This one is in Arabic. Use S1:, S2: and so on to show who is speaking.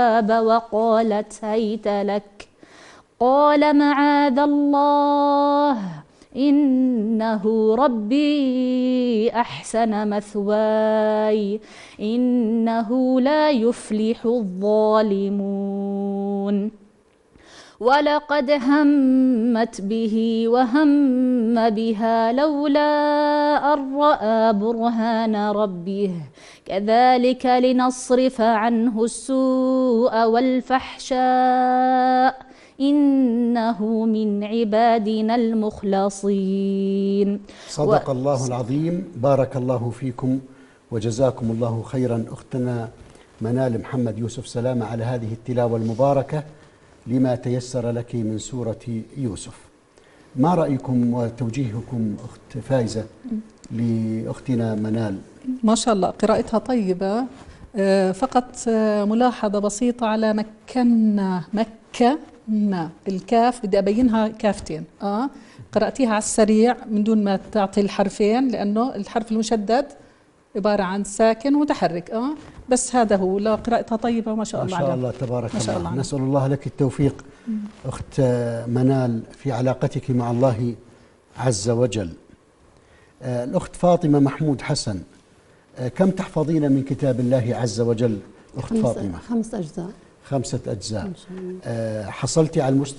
S1: وقالت هيت لك، قال معاذ الله إنه ربي أحسن مثواي إنه لا يفلح الظالمون. ولقد همت به وهم بها لولا أن رأى برهان ربه كذلك لنصرف عنه السوء والفحشاء إنه من عبادنا المخلصين.
S2: صدق الله العظيم. بارك الله فيكم وجزاكم الله خيرا أختنا منال محمد يوسف سلامة على هذه التلاوة المباركة لما تيسر لك من سورة يوسف. ما رأيكم وتوجيهكم أخت فايزة لأختنا منال؟
S3: ما شاء الله قراءتها طيبة، فقط ملاحظة بسيطة على مكنا. الكاف بدي أبينها كافتين، قرأتيها على السريع من دون ما تعطي الحرفين، لأنه الحرف المشدد عبارة عن ساكن ومتحرك، بس هذا هو. لا قراءتها طيبة ما شاء الله.
S2: ما شاء الله تبارك
S3: ما شاء
S2: الله.
S3: الله.
S2: نسأل الله لك التوفيق أخت منال في علاقتك مع الله عز وجل. الأخت فاطمة محمود حسن، كم تحفظين من كتاب الله عز وجل أخت فاطمة؟
S4: 5 أجزاء.
S2: 5 أجزاء. حصلتي على المستوى